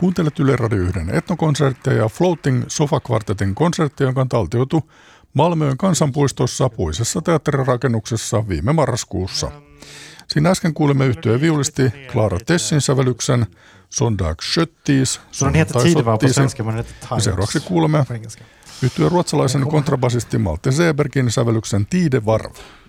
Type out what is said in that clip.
Kuuntelet Yle Radio 1 etnokonserttia ja Floating Sofa Quartetin konserttia, joka on taltioitu Malmöön kansanpuistossa puisessa teatterirakennuksessa viime marraskuussa. Siinä äsken kuulimme yhtyeviulisti Clara Tessin sävellyksen Sondag Schöttis, ja seuraavaksi kuulemme yhtyeen ruotsalaisen kontrabasisti Malte Sebergin sävellyksen Tide Varv.